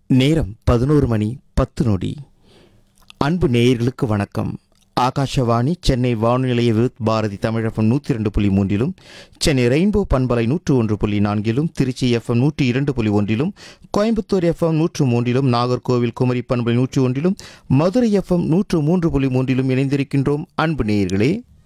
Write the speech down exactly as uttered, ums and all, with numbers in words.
நேரம் பதினோரு மணி பத்து நொடி. அன்பு நேயர்களுக்கு வணக்கம். ஆகாஷவாணி சென்னை வானொலிய வித் பாரதி தமிழகம் நூற்றி இரண்டு புள்ளி மூன்றிலும், சென்னை ரெயின்போ பண்பலை நூற்று ஒன்று புள்ளி நான்கிலும், திருச்சி எஃப்எம் நூற்றி இரண்டு புள்ளி ஒன்றிலும், கோயம்புத்தூர் எஃப்எம் நூற்று மூன்றிலும், நாகர்கோவில் குமரி பண்பலை நூற்றி ஒன்றிலும், மதுரை எஃப்எம் நூற்று மூன்று புள்ளி மூன்றிலும் இணைந்திருக்கின்றோம். அன்பு நேயர்களே,